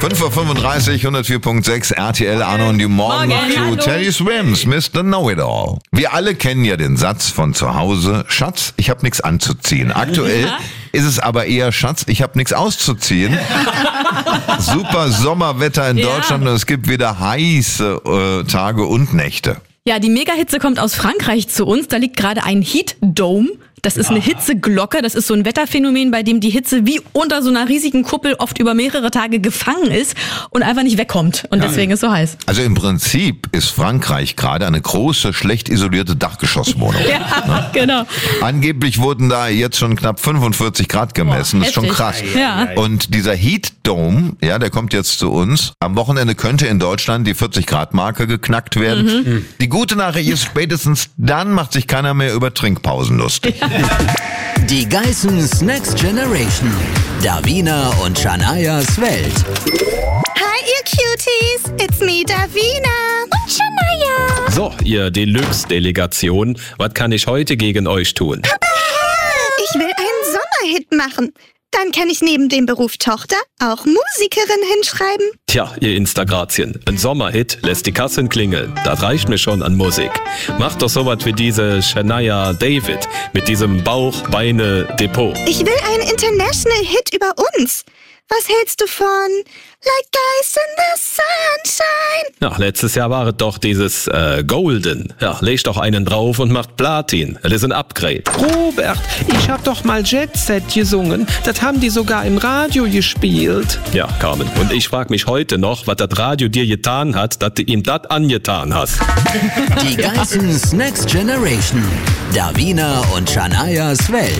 5:35 Uhr, 104.6 RTL, Arno und die Morgen Hallo. Teddy Swims, Mr. Know-It-All. Wir alle kennen ja den Satz von zu Hause, Schatz, ich hab nichts anzuziehen. Aktuell ist es aber eher, Schatz, ich hab nichts auszuziehen. Super Sommerwetter in Deutschland und es gibt wieder heiße Tage und Nächte. Ja, die Megahitze kommt aus Frankreich zu uns. Da liegt gerade ein Heat Dome. Das ist eine Hitzeglocke. Das ist so ein Wetterphänomen, bei dem die Hitze wie unter so einer riesigen Kuppel oft über mehrere Tage gefangen ist und einfach nicht wegkommt. Und deswegen ist es so heiß. Also im Prinzip ist Frankreich gerade eine große, schlecht isolierte Dachgeschosswohnung. Ja, genau. Angeblich wurden da jetzt schon knapp 45 Grad gemessen. Das ist schon krass. Ja. Und dieser Heat Dome, ja, der kommt jetzt zu uns. Am Wochenende könnte in Deutschland die 40-Grad-Marke geknackt werden. Die gute Nachricht ist, spätestens dann macht sich keiner mehr über Trinkpausen lustig. Die Geissens Next Generation. Davina und Shanayas Welt. Hi, ihr Cuties. It's me, Davina. Und Shanaya. So, ihr Deluxe-Delegation, was kann ich heute gegen euch tun? Ich will einen Sommerhit machen. Dann kann ich neben dem Beruf Tochter auch Musikerin hinschreiben. Tja, ihr Instagrazien, ein Sommerhit lässt die Kassen klingeln. Das reicht mir schon an Musik. Macht doch sowas wie diese Shania David mit diesem Bauch-Beine-Depot. Ich will einen International Hit über uns. Was hältst du von Like Guys in the Sunshine? Ja, letztes Jahr war es doch dieses Golden. Ja, leg doch einen drauf und macht Platin. Das ist ein Upgrade. Robert, ich hab doch mal Jet Set gesungen. Das haben die sogar im Radio gespielt. Ja, Carmen. Und ich frag mich heute noch, was das Radio dir getan hat, dass du ihm das angetan hast. Die Geissens Next Generation. Davina und Shanayas Welt.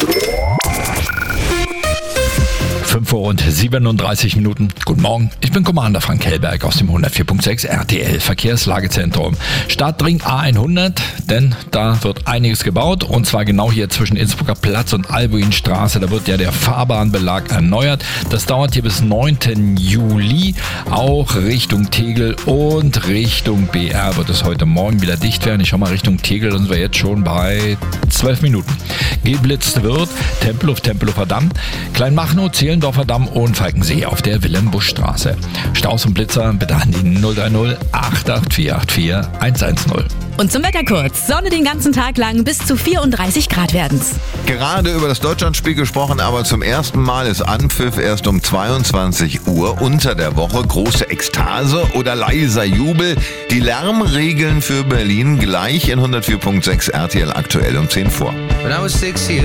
5:37 Uhr. Guten Morgen, ich bin Commander Frank Hellberg aus dem 104.6 RTL Verkehrslagezentrum. Stadtring A100, denn da wird einiges gebaut und zwar genau hier zwischen Innsbrucker Platz und Albuinstraße. Da wird ja der Fahrbahnbelag erneuert. Das dauert hier bis 9. Juli. Auch Richtung Tegel und Richtung BR wird es heute Morgen wieder dicht werden. Ich schau mal Richtung Tegel, dann sind wir jetzt schon bei 12 Minuten. Geblitzt wird Tempelhofer Damm, Kleinmachnow, Zehlendorfer Damm und Falkensee auf der Wilhelm-Busch-Straße. Staus und Blitzer bitte an die 030 88484 110. Und zum Wetter kurz. Sonne den ganzen Tag lang, bis zu 34 Grad werden's. Gerade über das Deutschlandspiel gesprochen, aber zum ersten Mal ist Anpfiff erst um 22 Uhr unter der Woche. Große Ekstase oder leiser Jubel. Die Lärmregeln für Berlin gleich in 104.6 RTL aktuell um 10 vor. When I was 6 years